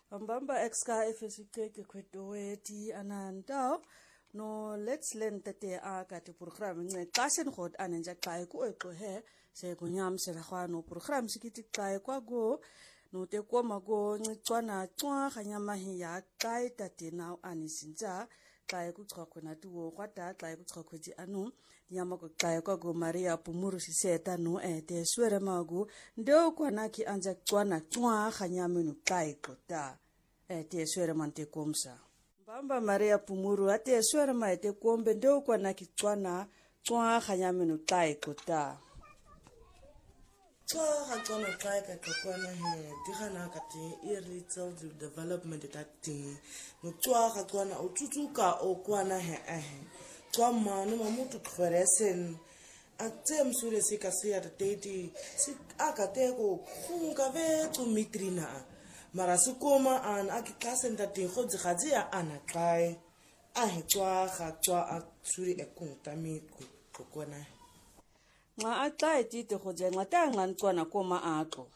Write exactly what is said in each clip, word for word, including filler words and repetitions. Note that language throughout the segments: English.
Mbamba exka efesikeke kwetoweti anantao no let's learn tate a ka te program nge qasen god anenja qai ku eqo he se kunyam se ra no program sikiti qai kwa go no te koma go ncwana cwa khanyama hi ya qai tate now anisinja qai ku tswa khona tuo kwata qai ku tswa khoti anu nyama ko qai kwa go Maria Pumuru siseta no e te swere magu ndo kwana ki anja cwana cwa khanyama no qai kota e te swere mante komsa Mbamba Maria Pumuru ate swere ma te kombe ndo kwana ki cwana cwa khanyama no qai kota Twa ga tsona tla ka kwana he di gana ka te early childhood development that thing no twa ga tsona o tsutsuka o kwana he eh twa mano mamutu khweresen a tsem sure se ka se ya tete se aka te go khunga ve to mitrina mara se koma an a ki klasen da te go dzi ya ana tlae a he twa ga twa a sure e kunta mi ko kwana nga atla etite go je nga tanga ntwana koma atlo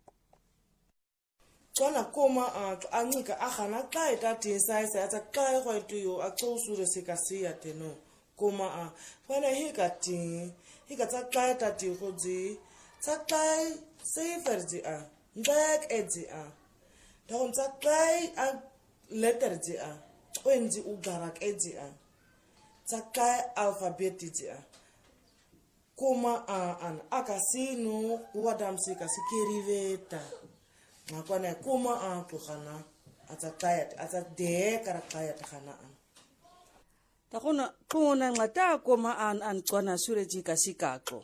tswana koma atlo ancika agana xa etati size atsa xa go etuyo a xosure seka siya teno koma a fana hikati hikatsa xa etati go dzi tsa xa safer dzi a ngak edzi a dagon tsa xa a letter dzi a twenty ugarak edzi a tsa xa alphabet dzi a Kuma a an akasino wadam sika sikiriveta ngakwana kuma a tlokhana atsa tayat atsa de kara tayat khana an ta gona tona ngata koma an an tswana sure jika sikaqo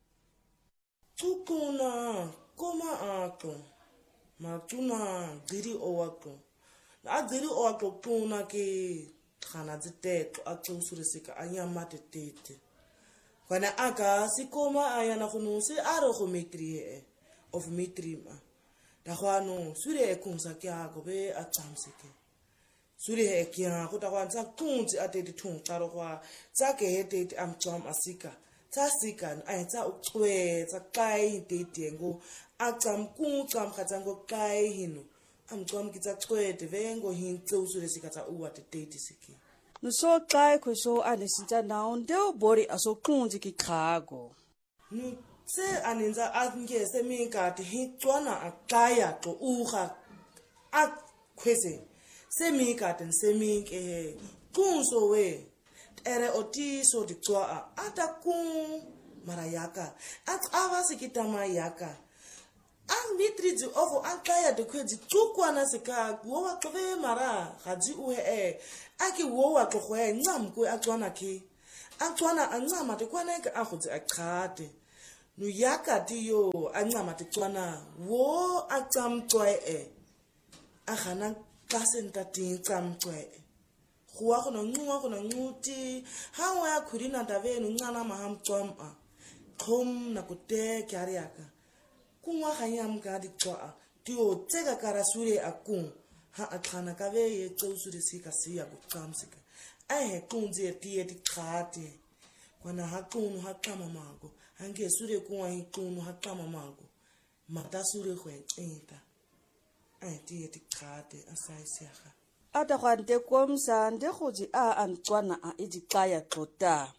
tukuna koma a tlo ma tuna diri owaqo na diri owaqo tuna ke khana dzitetlo a tsusure sika anyama tetete Kana aka sikoma ayana khunu se aro khometrie of metrima da khwano sure e kunsa kya go be a tsamseke sure e kya go ta kwa tsa kunti ate di thung tsaro kwa tsa ke hete am tsam asika tsa sika ai tsa uqwe tsa kai date ngo a tsam ku tsam khatsa ngo kai hinu am tsam ki tsa qwete vengo hin tsu sure sika tsa uwa te date siki no so kai ko so anisinja now ndo body aso kunji ki khago no se aninza atnge se minka ti hitwana akaya to uha a kwese se minka ten se minke kunso we ere oti so di twa ata kun marayaka at awasi kitama yaka ang mitri di ovo akaya de kwedi tukwana sika wo wa tove mara gaji u he aki wo wa tlogwe ncam ko atwana ke atwana ancama te kwana ke a gotse a qhate no yaka ti yo ancama te tswana wo a tsamtswe e a gana ka senta ting tsamtswe go wa go no nwa go no ncuti ha wa ya khudina tave no ncana mahamtswam a khom na kote kyari yaka kunwa ganyam ka di tswa ti o tseka karasure akung ha atlana ka ve ye tsosure sika siya ku tsamsika ai he kunzi e tie ti khate kwana ha kunu ha kama mago hange sure kuwa hi kunu ha kama mago mata sure go etsa ai tie ti khate asai siya ata kwante komsa nde goji a antswana a ijikaya tota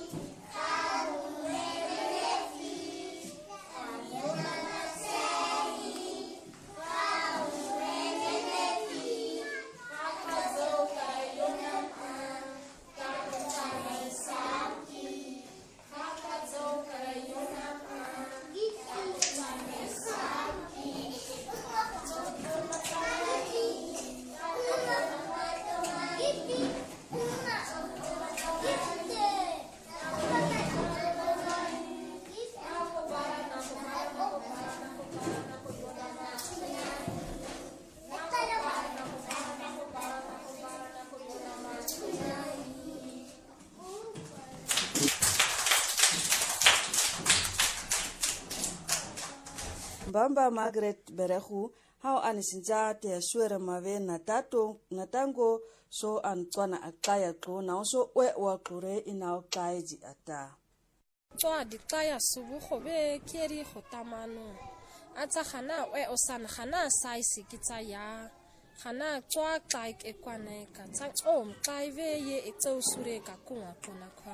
Mbamba Margaret Berehu how anisinja te swere mave na tato natango so antwana akaya klo na so we wa klore ina kaiji ata Tswa di kaya subu khobe keri khotamano atsa khana we osan khana saisi kitsa ya khana tswa kai ke kwana ka tsa om kai ve ye e tsau sure ka kunga kona kwa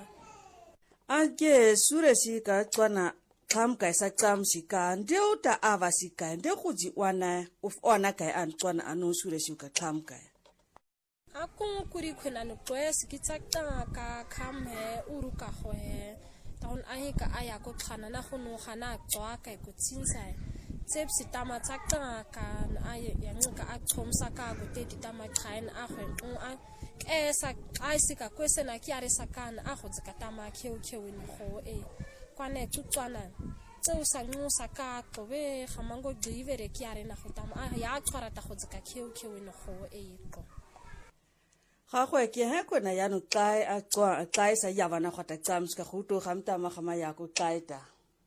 ake sure shi ka tswana kam kai sa tsam shi ka ndeu ta ava shi ka nde khuji wana of ona kai an tswana anu sure shi ka kam kai akung kuri khuna no kwes ki tsakta ka kham he uru ka ho he taun ahi ka aya ko khana na khunu khana tswa kai ko tsinsa tsep sitama tsakta ka aya yang ka achomsa ka go te ditama khain a khwen a esa ai sika kwesena kiare sakana a go tsikatama kheu kheu ni go e kwane tutswana tseu sa ngu saka go be khamango divere kiare na go tama a ya tshwara ta go tsika kheu kheu ni go e ko ga go ke ha kona ya no tlae a tswa tlae sa ya bana gota tsams ka go to gamta ma gama ya go tlaeta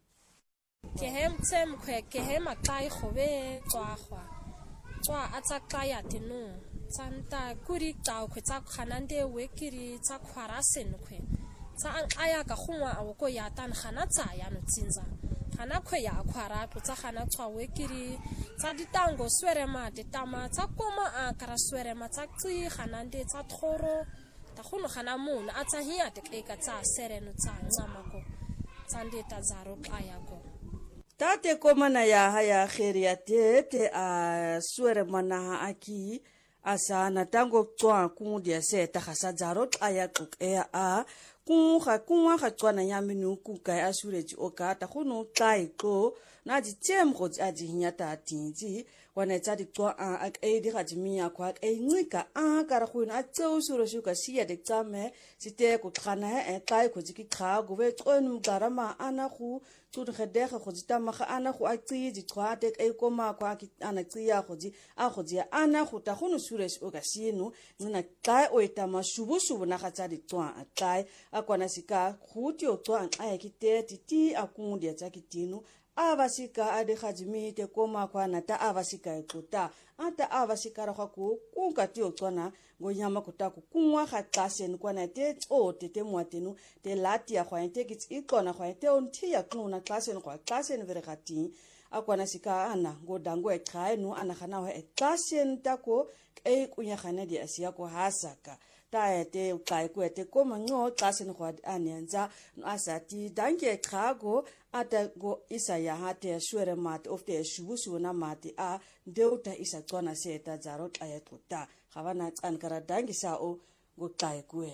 ke hem tsem khwe ke hem a tlae go be tswa khwa tswa a tsa tlae tenu tsanta kuri tao khwe tsa khanande we kiri tsa khwara sen khwe tsa an aya ka khungwa a go ya tan khana tsa ya no tsinza khana khwe ya khwara tsa khana tswa we kiri tsa ditango swerema ditama tsa koma a kara swerema tsa tsi khanande tsa thoro ta khono khana mona a tsa hiya te ka tsa sereno tsa ngamako tsa ndeta zaro aya go tate komana ya haya kheria te te a swerema na aki asana tango tswa ku dia se ta khasa zaro aya tuk e a ku kha ku wa kha tswana ya minu ku kai asureji o ka ta khono tlai ko na di tsem go tsa di hinya ta tinji wana tsa di tswa a e di ga jimia kwa e ncika a ka ra go na tseo suro shuka sia de tsame site ku khana e tlai go jiki kha go be tsonu garama ana khu tu de khedega go ditama ga ana go a tsi di tswa te e koma kwa ki ana tsiya go di a go di ana go ta go no sure o ka sino nna tlai o etama shubu shubu na ga tsa di tswa a tlai a kwana sika go ti o tswa a ya ki te ti a ku dia tsa ki tino avasika ade khajimi te koma kwana ta avasika ekota ata avasika ra ku kunka ti otswana ngonyama kutaku kunwa kha xasen kwana te o te te mwatenu te lati ya khwa te kits ikona khwa te onthi ya kluna xasen khwa xasen vere khati akwana sika ana ngodango e khai no ana khana wa e xasen tako e kunya khana di asia ko hasaka ta te ukai ku te koma ngo xasen khwa anenza asati danke khago ata go isa ya hate shure mat of the shubusu na mati a deuta isa tsona seta zaro tlaya tota gabana tsankara dangi sa o go tlaya kue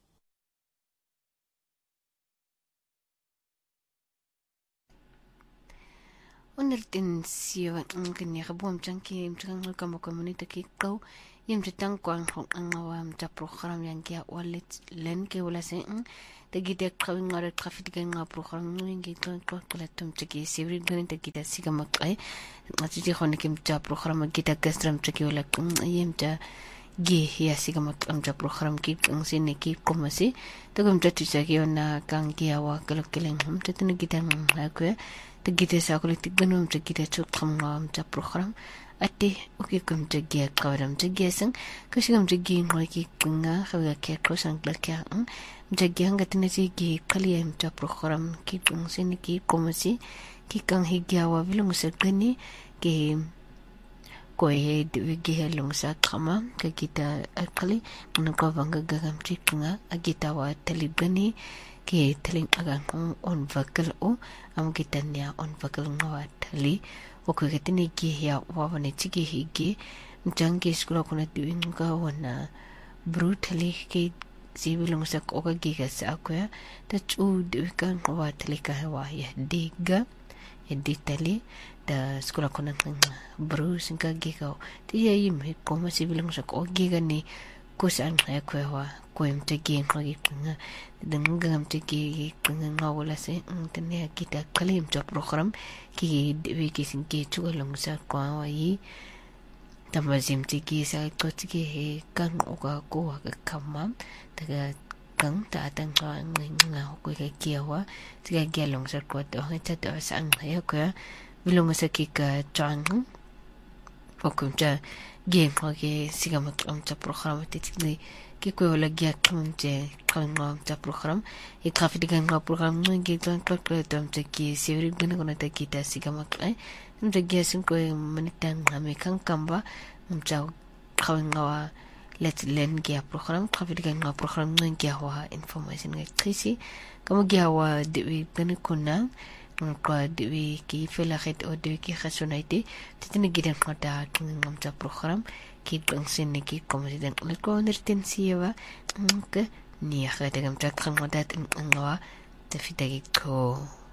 Onertin siwa ngene gebom janki mtang kama community ki ko yim tang kwang hong ngawa mta program yang kia wallet len ke wala se te gite kawing ngare traffic ga nga program ngi ko ko platum tiki sivri gane te gite siga makai ngati ti khone kim ta program gite kastram tiki wala yim ta ge ya siga makam ta program ki ngsi ne ki komasi to gum ta tisa ki ona kang kia wa kalo keleng hum te tene gite ngla ko te gite sa ko ti ganum te gite chuk kham ngam ta program ate oke kum te ge kawram te ge sang ko sigam te ge ngoi ki kunga khawa ke ko sang la kya te ge hanga tene si ge kali am ta program ki tung sin ki komasi ki kang hi gya wa bilung sa kani ke ko he de ge long sa khama ka kita akali no ko banga gagam ti kunga agita wa talibani ke teling agang on vakal o am kita nya on vakal ngawa tali o ko ketini ki ya wa bane chigi higi jangi skula kuna duing ka wana brutally ke sibilong sa ko ka giga sa ko ta chu de kan wa tali ka wa ya diga ya ditali da skula kuna bru singa giga ti ya yim ko ma sibilong sa ko giga ni ko san ya ko wa ko im te gi ko gi kunga dengam te gi kunga ngawala se tene kita kalim to program ki de ki sin ki chu long sa ko wa yi tamazim te gi sa ko te gi kan o ka ko ka kama ta kan ta tang ka nga ko ka ki wa te gi long sa ko to ha ta to sa ang ya ko bilong sa ki ka chang ko kum ta game ko ke sigam am ta program te ti ki ko la gya kunje kan ngam ta program e traffic ga ngam program ngi tan ko ko tam te ki sivri gna ko ta ki ta sigam ai nte gya sin ko manitan ngame kan kamba mcha qawengawa let's learn kia program qafidika nga program ngia wa information ngitrisi kamo gia wa de penukuna kwa de ki fela het o de ki khasonaite titini gidan qata ngamta program ki bangsin ki komiden lekko nertensiwa ke ni khadagam takhamodat ngawa tafidagi ko